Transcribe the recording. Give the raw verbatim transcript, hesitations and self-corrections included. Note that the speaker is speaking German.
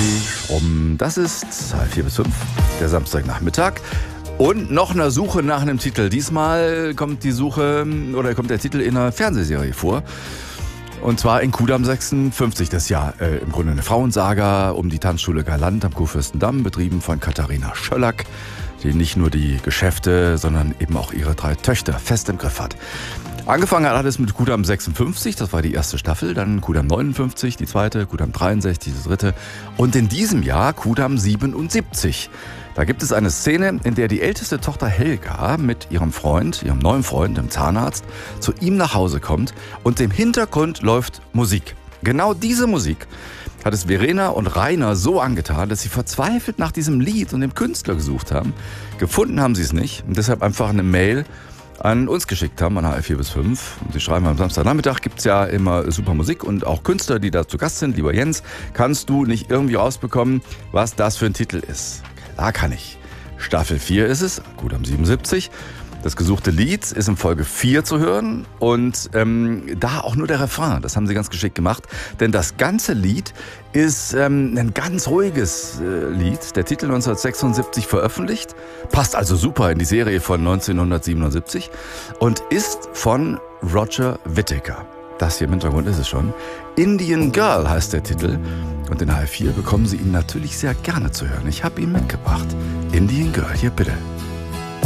Um, das ist vier bis fünf, der Samstagnachmittag. Und noch eine Suche nach einem Titel. Diesmal kommt die Suche oder kommt der Titel in einer Fernsehserie vor. Und zwar in Kudamm sechsundfünfzig, das Jahr. Äh, Im Grunde eine Frauensaga um die Tanzschule Galant am Kurfürstendamm, betrieben von Katharina Schöllack, die nicht nur die Geschäfte, sondern eben auch ihre drei Töchter fest im Griff hat. Angefangen hat alles mit Kudamm sechsundfünfzig, das war die erste Staffel, dann Kudamm neunundfünfzig, die zweite, Kudamm dreiundsechzig, die dritte und in diesem Jahr Kudamm siebenundsiebzig. Da gibt es eine Szene, in der die älteste Tochter Helga mit ihrem Freund, ihrem neuen Freund, dem Zahnarzt, zu ihm nach Hause kommt und im Hintergrund läuft Musik. Genau diese Musik hat es Verena und Rainer so angetan, dass sie verzweifelt nach diesem Lied und dem Künstler gesucht haben. Gefunden haben sie es nicht und deshalb einfach eine Mail an uns geschickt haben, an H R vier bis fünf. Und sie schreiben, am Samstagnachmittag gibt es ja immer super Musik und auch Künstler, die da zu Gast sind. Lieber Jens, kannst du nicht irgendwie rausbekommen, was das für ein Titel ist? Klar kann ich. Staffel vier ist es, Kudamm siebenundsiebzig. Das gesuchte Lied ist in Folge vier zu hören und ähm, da auch nur der Refrain. Das haben sie ganz geschickt gemacht, denn das ganze Lied ist ähm, ein ganz ruhiges äh, Lied. Der Titel neunzehnhundertsechsundsiebzig veröffentlicht, passt also super in die Serie von neunzehnhundertsiebenundsiebzig und ist von Roger Whittaker. Das hier im Hintergrund ist es schon. Indian Girl heißt der Titel und in H R vier bekommen Sie ihn natürlich sehr gerne zu hören. Ich habe ihn mitgebracht. Indian Girl, hier bitte.